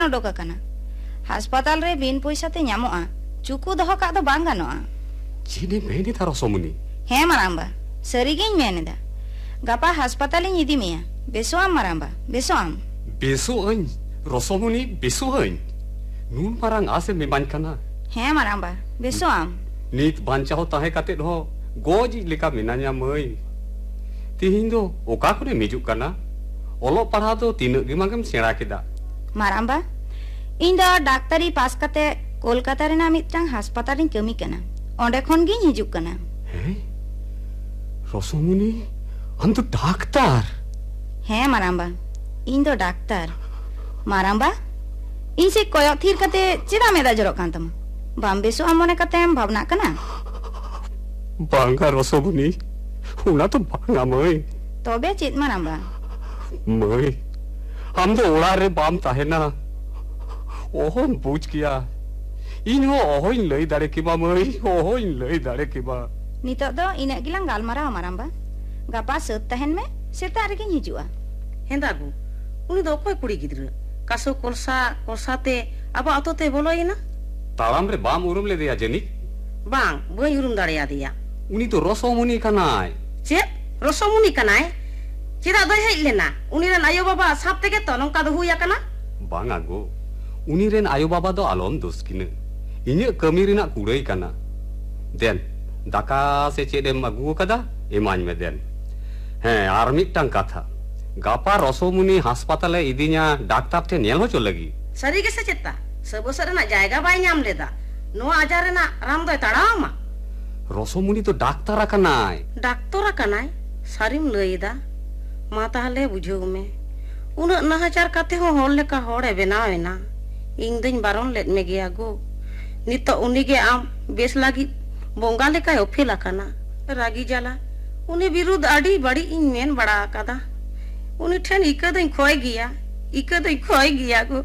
odoka kana. Hospital re bin poisa te nyamoa. Cuku doho kak do bang ganoa. Cine meni ta Rosomuni. He maramba. Sarigin menida. Gapa hospital in idi mea. Besoam maramba. Besoam. Besoan. Rosomuni besoan. Nun parang ase meman kana. He maramba. Besoam. Nit bancao tahe kate do goji leka menanya mai. Tihin do oka kore mijuk kana. Olok parha do tinuk gi magam sera keda. Maramba. Inda daktari pas kate Kolkata rena mitang hospital in kami kana. Onde khon gi hijuk kana. Hey. Rosomuni antu daktar. He maramba. Indo daktar. Maramba. Inse koyok thir kate chida meda jorok kan tama. Bam beso amone katem bhavna kana. Bangga Rosomuni. Una to bangga mai. Tobe chit maramba. Mai. Am do ola re bam tahena. Ohon buj kiya. Inho ohoin lei dare kiba mai. Ohoin lei dare kiba. Nitok do inak gilang galmarao maramba. Gapa seut tahen me seta regi hijua. Hendagu. Uni do koy kuri gidra. Kaso kolsa te aba ato te boloina. Talam re bam urum le dia jeni. Bang, bae urum dareya dia. Uni to Rosomuni kanai. Cep, Rosomuni kanai. Cida do hej lena. Uni ren ayo baba sap tege to nongka do huya kana. Bang ago. Uni ren ayo baba do alom dos kine. Inya kami rina kurai kana. Den, daka se cedem agu kada emany me den. He, ar mittang katha. Gapa Rosomuni hospitale idinya daktar te nyel hocho lagi. Sari ge se cetta. Sebosar rena jayga bai nyam leda. Noa ajar rena ram doy tadama. Rosomuni to daktar akanai. Daktor akanai. Sarim leida. Ma tahale bujhau me. Unak nahajar kate ho hol leka hore benawena. Ing duñ baron let me gea go. Nito uni ge am bes lagi bonga leka opil akana. Ragi jala. Uni birud adi badi ing men bada akada. Uni ten ika duñ khoy giya go.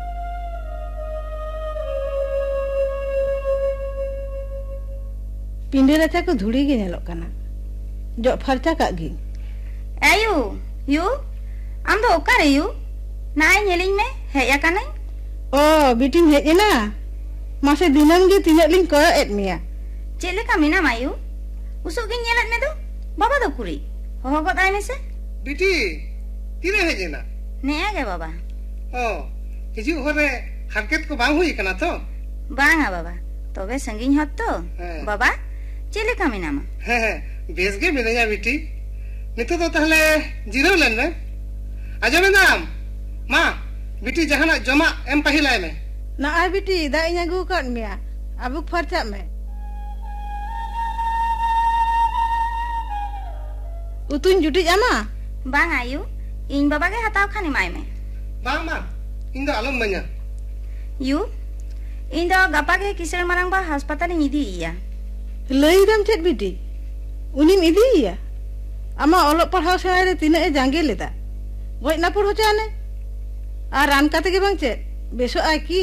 Pindah rata ko dhuri gi nyelok kana. Jok farcha kak gi. Ayu, yu? Am do okare yu? Nai nyeling me hej akanai? Oh, biting hej ena. Masa dinam gi tinak ling koyo et mea. Cek leka minam ayu? Usuk gi nyelat me do? Baba do kuri. Hoho got ay mese? Biti, tine hej ena. Ne age baba. Oh, hiju hore harket ko bang hui kana to? Banga baba. Tobe sangiñ hot to. Baba, cek leka minama? He, bes ge minaya biti. Nito to tahle jiraw len me. Ajome nam. Ma, biti jahana joma em pahilai me. Na ai biti da inya gu kat mea. Abuk farcha me. Utun juti ama? Bang ayu, ing baba ge hataw khani mai me. Bang ma, indo alom manya. Yu, indo gapa ge kisar marang ba hospital in idi iya. Lei dam chet biti. Unim idi iya. Ama olok parhau sehari tinak e jangge leda. Goi na pur hocha ane. Ar ran kate ge bang chet. Beso ai ki.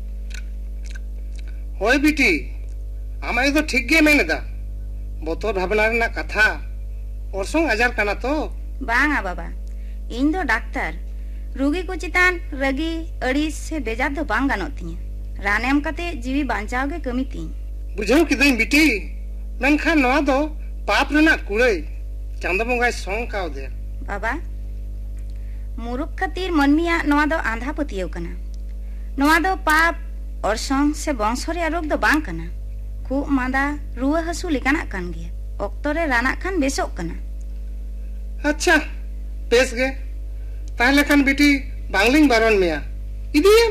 Hoi biti. Amai to thik ge meneda. Botor bhabna rena katha. Orsong ajar kana to. Banga baba. Indo daktar. Rugi ko chitan ragi aris se bejar do bang ganot tinya. Ran em kate jiwi banchaw ge kami tin. Bujhau kidain biti. Menkhan noa do pap rena kurai. Chanda bongai song kaw de. Baba, muruk khatir manmiya noa do andha patiyaw kana. Noa do pap orsong se bongshor ya rog do bang kana. Khub manda ruwa hasu lekana kan gya. Oktore ranak khan besok kana. Acha, bes ge. Tahle khan biti bangling baron mea. Idiem.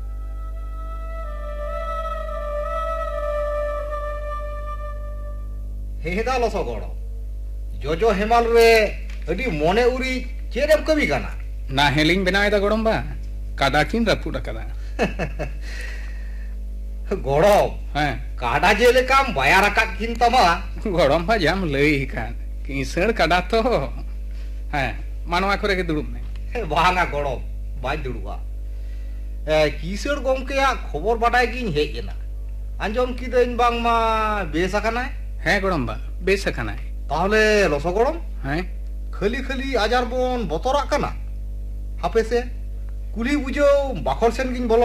Heda loso goro. Jojo hemal re adi mone uri cherem kami kana. Na heling benai da gorom ba. Kada kin rapud kada. Gorom. Ha. Kada jele kam bayar akak kin tama. Gorom ba jam lei kan. Kisar kada to. Ha. Manwa kore ke durup ne. Banga gorom. Bai duruwa. Kisar gomke ya khobor badai kin hej ena. Anjom kidain bang ma besa kana. He gorom ba. Besa kana. তাহলে loss গরম হ্যাঁ খালি খালি আজার বন বতরা কানা হাপেসে कुली बुझो बाखर सेन गिन बोलो